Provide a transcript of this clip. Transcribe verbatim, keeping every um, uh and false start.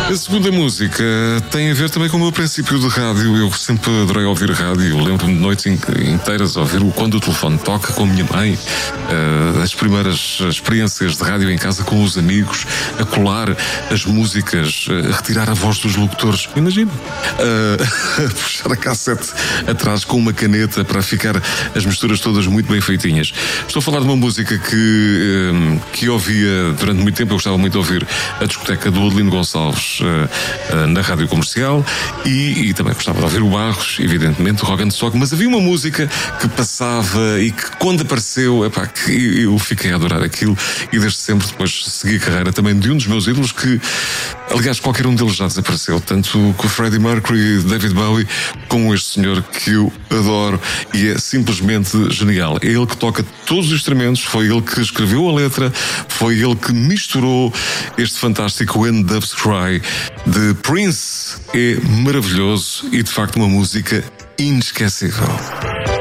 A segunda música tem a ver também com o meu princípio de rádio. Eu sempre adorei ouvir rádio. Lembro-me de noites inteiras a ouvir quando o telefone toca com a minha mãe, uh, as primeiras experiências de rádio em casa com os amigos, a colar as músicas, a retirar a voz dos locutores. Imagina, uh, a puxar a cassete atrás com uma caneta para ficar as misturas todas muito bem feitinhas. Estou a falar de uma música que, um, que ouvia durante muito tempo. Eu gostava muito de ouvir a discoteca do Adelino Gonçalves uh, uh, na rádio comercial e, e também gostava de ouvir o Barros, evidentemente, o Rock and Sock, mas havia uma música que passava e que quando apareceu, epá, que eu fiquei a adorar aquilo e desde sempre depois segui a carreira também de um dos meus ídolos que, aliás, qualquer um deles já desapareceu, tanto com o Freddie Mercury, David Bowie, como este senhor que eu adoro e é simplesmente genial. É ele que toca todos os instrumentos, foi ele que escreveu a letra, foi ele que misturou este fantástico When Doves Cry de Prince. É maravilhoso e de facto uma música inesquecível.